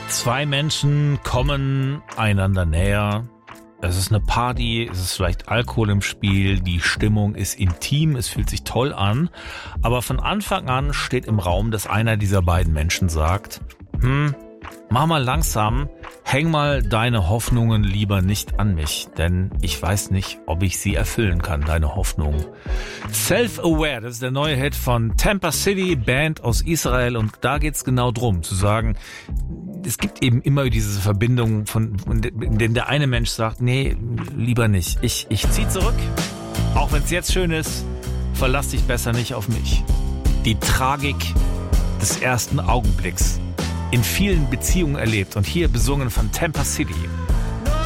Zwei Menschen kommen einander näher. Es ist eine Party, es ist vielleicht Alkohol im Spiel, die Stimmung ist intim, es fühlt sich toll an. Aber von Anfang an steht im Raum, dass einer dieser beiden Menschen sagt, mach mal langsam, häng mal deine Hoffnungen lieber nicht an mich, denn ich weiß nicht, ob ich sie erfüllen kann, deine Hoffnungen. Self-Aware, das ist der neue Hit von Tampa City, Band aus Israel, und da geht's genau drum, zu sagen, es gibt eben immer diese Verbindung, in denen der eine Mensch sagt, nee, lieber nicht, ich zieh zurück, auch wenn es jetzt schön ist, verlass dich besser nicht auf mich. Die Tragik des ersten Augenblicks. In vielen Beziehungen erlebt und hier besungen von Tampa City.